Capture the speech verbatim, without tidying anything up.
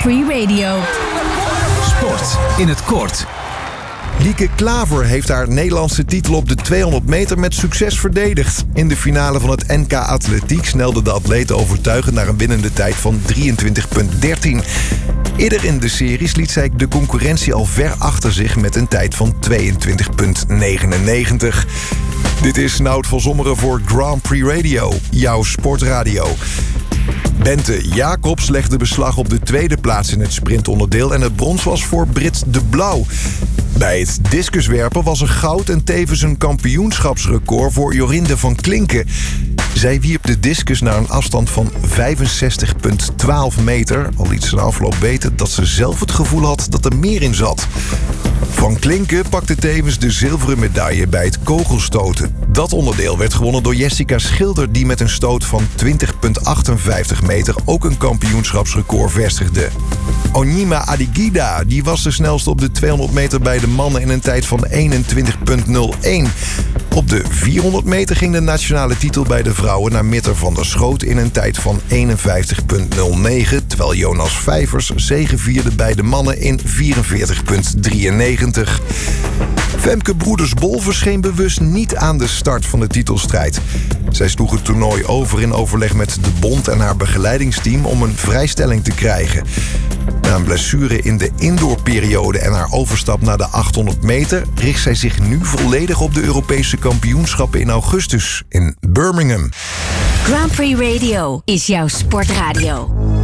Prix Radio. Sport in het kort. Lieke Klaver heeft haar Nederlandse titel op de tweehonderd meter met succes verdedigd. In de finale van het N K Atletiek snelde de atleet overtuigend naar een winnende tijd van drieëntwintig dertien. Eerder in de series liet zij de concurrentie al ver achter zich met een tijd van tweeëntwintig negenennegentig. Dit is Nout van Zommeren voor Grand Prix Radio, jouw sportradio. Bente Jacobs legde beslag op de tweede plaats in het sprintonderdeel en het brons was voor Brit de Blauw. Bij het discuswerpen was er goud en tevens een kampioenschapsrecord voor Jorinde van Klinken. Zij wierp de discus naar een afstand van vijfenzestig komma twaalf meter. Al liet ze na afloop weten dat ze zelf het gevoel had dat er meer in zat. Van Klinken pakte tevens de zilveren medaille bij het kogelstoten. Dat onderdeel werd gewonnen door Jessica Schilder, die met een stoot van twintig komma achtenvijftig meter ook een kampioenschapsrecord vestigde. Onyema Adigida die was de snelste op de tweehonderd meter bij de mannen in een tijd van eenentwintig komma nul één. Op de vierhonderd meter ging de nationale titel bij de vrouwen naar Mitter van der Schoot in een tijd van eenenvijftig komma nul negen, terwijl Jonas Vijvers zegevierde bij de mannen in vierenveertig komma drieënnegentig. Femke Broeders-Bol verscheen bewust niet aan de start van de titelstrijd. Zij sloeg het toernooi over in overleg met de bond en haar begeleidingsteam om een vrijstelling te krijgen. Na een blessure in de indoorperiode en haar overstap naar de achthonderd meter richt zij zich nu volledig op de Europese kampioenschappen in augustus in Birmingham. Grand Prix Radio is jouw sportradio.